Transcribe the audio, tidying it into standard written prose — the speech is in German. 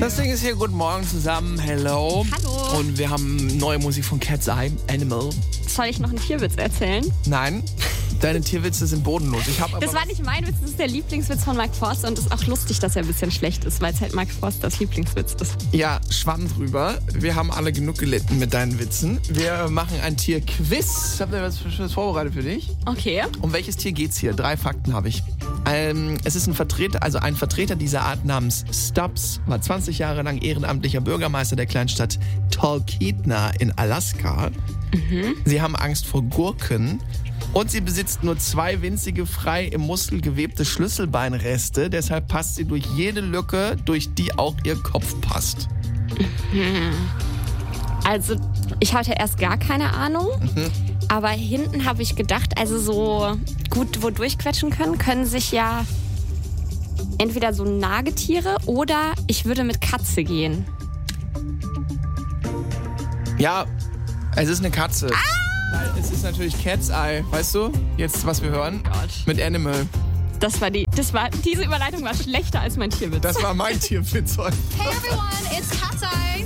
Das Ding ist hier, guten Morgen zusammen, hello. Hallo. Und wir haben neue Musik von Cat's Eye, Animal. Soll ich noch einen Tierwitz erzählen? Nein, deine Tierwitze sind bodenlos. Das war nicht mein Witz, das ist der Lieblingswitz von Mark Forster und es ist auch lustig, dass er ein bisschen schlecht ist, weil es halt Mark Forsters Lieblingswitz ist. Ja, Schwamm drüber. Wir haben alle genug gelitten mit deinen Witzen. Wir machen ein Tierquiz. Ich habe da was Schönes vorbereitet für dich. Okay. Um welches Tier geht's hier? 3 Fakten habe ich. Es ist ein Vertreter dieser Art namens Stubbs, war 20 Jahre lang ehrenamtlicher Bürgermeister der Kleinstadt Talkeetna in Alaska. Sie haben Angst vor Gurken und sie besitzt nur 2 winzige, frei im Muskel gewebte Schlüsselbeinreste. Deshalb passt sie durch jede Lücke, durch die auch ihr Kopf passt. Also, ich hatte erst gar keine Ahnung, aber hinten habe ich gedacht, also so gut wo durchquetschen können sich ja entweder so Nagetiere oder ich würde mit Katze gehen. Ja, es ist eine Katze. Weil es ist natürlich Cat's Eye, weißt du? Jetzt, was wir hören. Gott. Mit Animal. Diese Überleitung war schlechter als mein Tierwitz. Das war mein Tierwitz heute. Hey everyone, it's Cat's Eye.